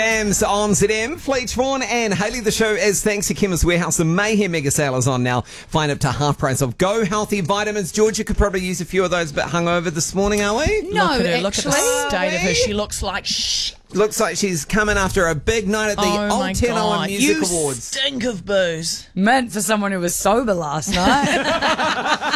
Jams on ZM. Fleet Vaughan and Hayley. The show is thanks to Chemist Warehouse. The Mayhem mega sale is on now. Find up to half price of Go Healthy vitamins. Georgia could probably use a few of those, a bit hungover this morning, are we? No, look at her. actually. Look at the state of her. She looks like Looks like she's coming after a big night at the Aotearoa Music Awards. Stink of booze. Meant for someone who was sober last night.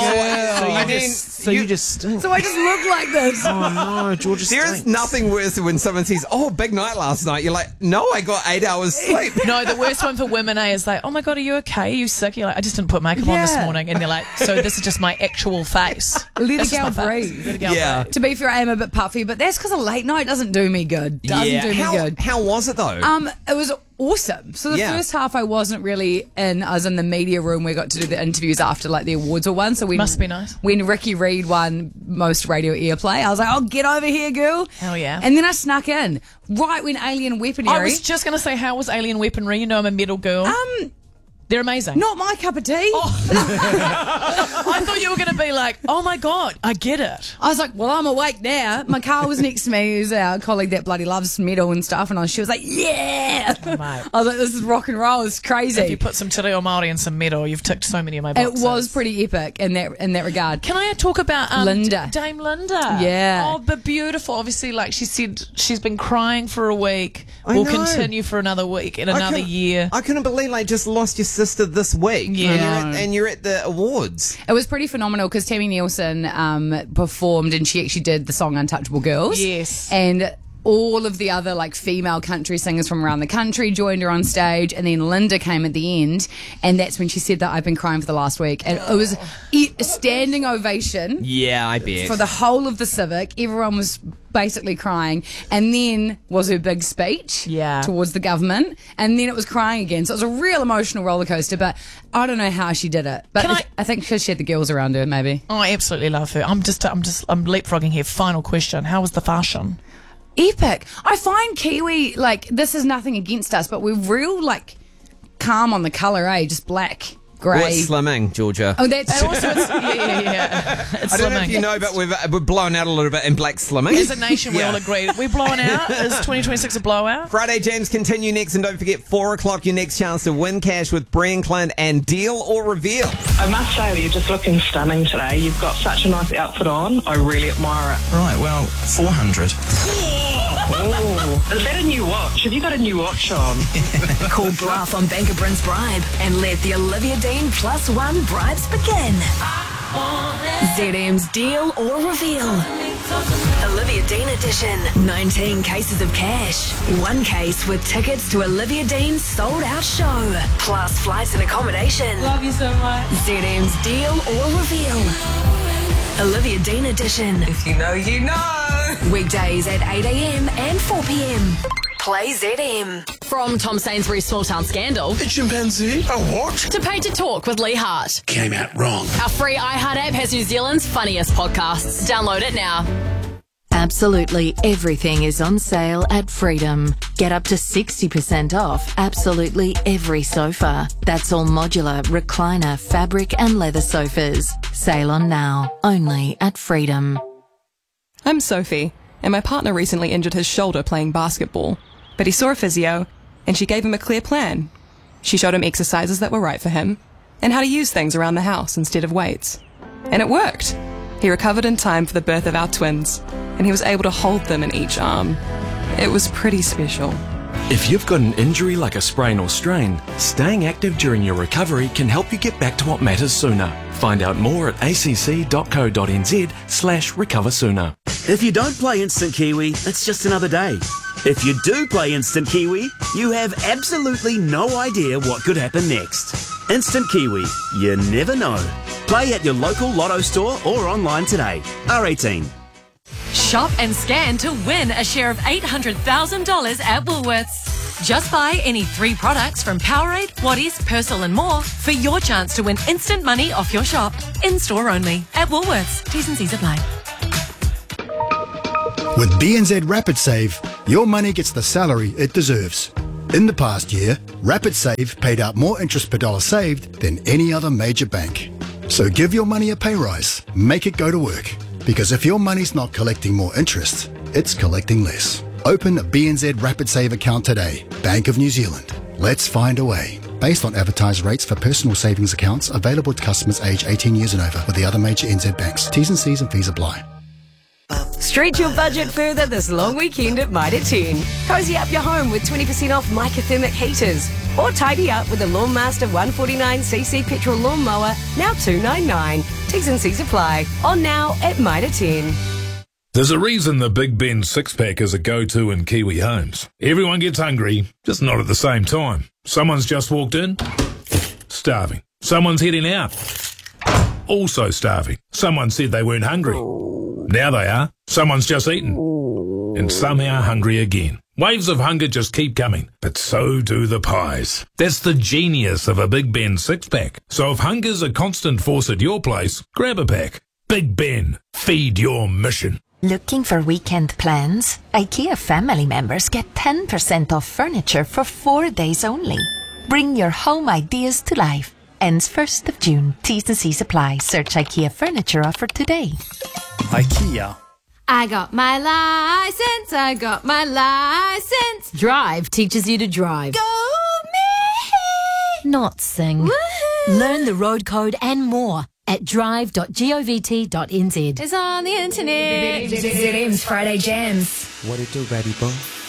So you just stink. So I just look like this. Oh no, Georgia There is stinks. nothing worse than when someone says, big night last night. You're like, no, I got 8 hours sleep. No, the worst one for women is like, oh my God, are you okay? Are you sick? You're like, I just didn't put makeup on this morning. And they're like, so this is just my actual face. Let This a is girl my face. breathe. Let a girl Yeah. breathe. To be fair, I am a bit puffy, but that's because a late night doesn't do me good. Doesn't do me good. How was it though? It was awesome. So the first half I wasn't really in. I was in the media room. We got to do the interviews after like the awards were won. So when, Must be nice. When Ricky Reed won most radio airplay, I was like, oh, get over here, girl. Hell yeah. And then I snuck in right when Alien Weaponry. I was just going to say, how was Alien Weaponry? You know I'm a metal girl. They're amazing. Not my cup of tea. I thought you were going to be like, oh my God, I get it. I was like, well, I'm awake now. My car was next to me, who's our colleague that bloody loves metal and stuff, and she was like, yeah. Mate. I was like, this is rock and roll. It's crazy. If you put some Te Reo Māori and some metal, you've ticked so many of my boxes. It was pretty epic in that regard. Can I talk about Linda. Dame Linda? Yeah. Oh, but beautiful. Obviously, like she said, she's been crying for a week. I Will know. continue for another week and another year. I couldn't believe just lost your sister this week. Yeah. And you're at the awards. It was pretty phenomenal because Tammy Nielsen performed and she actually did the song Untouchable Girls. Yes. And all of the other female country singers from around the country joined her on stage, and then Linda came at the end, and that's when she said that I've been crying for the last week. And it was a standing ovation. Yeah, I bet. For the whole of the Civic. Everyone was basically crying, and then was her big speech towards the government, and then it was crying again. So it was a real emotional roller coaster, but I don't know how she did it. But I think because she had the girls around her, maybe. Oh, I absolutely love her. I'm leapfrogging here. Final question. How was the fashion? Epic. I find Kiwi, this is nothing against us, but we're real, calm on the colour, just black, grey. Well, it's slimming, Georgia. Oh, that's Also, yeah. It's I don't know slimming. if you know, but we've blown out a little bit in black slimming. As a nation, we all agree. We're blowing out. Is 2026 a blowout? Friday Jams continue next, and don't forget 4 o'clock, your next chance to win cash with Brian Clint and Deal or Reveal. I must say that you're just looking stunning today. You've got such a nice outfit on. I really admire it. Right, well, 400. Oh, is that a new watch? Have you got a new watch on? Call Bluff on Banker Bryn's Bribe and let the Olivia Dean +1 bribes begin. ZM's Deal or Reveal. Olivia Dean edition. 19 cases of cash. 1 case with tickets to Olivia Dean's sold-out show. Plus flights and accommodation. Love you so much. ZM's Deal or Reveal. Olivia Dean edition. If you know, you know. Weekdays at 8 a.m. and 4 p.m. Play ZM. From Tom Sainsbury's Small Town Scandal A chimpanzee? A what? to Paid to Talk with Lee Hart. Came out wrong. Our free iHeart app has New Zealand's funniest podcasts. Download it now. Absolutely everything is on sale at Freedom. Get up to 60% off absolutely every sofa. That's all modular, recliner, fabric and leather sofas. Sale on now, only at Freedom. I'm Sophie, and my partner recently injured his shoulder playing basketball. But he saw a physio, and she gave him a clear plan. She showed him exercises that were right for him, and how to use things around the house instead of weights. And it worked. He recovered in time for the birth of our twins, and he was able to hold them in each arm. It was pretty special. If you've got an injury like a sprain or strain, staying active during your recovery can help you get back to what matters sooner. Find out more at acc.co.nz/recover sooner. If you don't play Instant Kiwi, it's just another day. If you do play Instant Kiwi, you have absolutely no idea what could happen next. Instant Kiwi, you never know. Play at your local Lotto store or online today. R18. Shop and scan to win a share of $800,000 at Woolworths. Just buy any 3 products from Powerade, Waddies, Persil and more for your chance to win instant money off your shop. In-store only at Woolworths. T's and C's apply. With BNZ Rapid Save, your money gets the salary it deserves. In the past year, Rapid Save paid out more interest per dollar saved than any other major bank. So give your money a pay rise. Make it go to work. Because if your money's not collecting more interest, it's collecting less. Open a BNZ Rapid Save account today. Bank of New Zealand. Let's find a way. Based on advertised rates for personal savings accounts available to customers aged 18 years and over with the other major NZ banks. T's and C's and fees apply. Stretch your budget further this long weekend at Mitre 10. Cozy up your home with 20% off Microthermic heaters. Or tidy up with the Lawnmaster 149cc petrol lawnmower, now $299. T's and C's apply. On now at Mitre 10. There's a reason the Big Ben six-pack is a go-to in Kiwi homes. Everyone gets hungry, just not at the same time. Someone's just walked in, starving. Someone's heading out, also starving. Someone said they weren't hungry. Now they are. Someone's just eaten, and somehow hungry again. Waves of hunger just keep coming, but so do the pies. That's the genius of a Big Ben six-pack. So if hunger's a constant force at your place, grab a pack. Big Ben, feed your mission. Looking for weekend plans? IKEA family members get 10% off furniture for 4 days only. Bring your home ideas to life. Ends 1st of June. T's and C's apply. Search IKEA furniture offer today. IKEA. I got my license. I got my license. Drive teaches you to drive. Go me! Not sing. Woohoo! Learn the road code and more at drive.govt.nz. It's on the internet. ZM's Friday Jams. What it do, baby boy?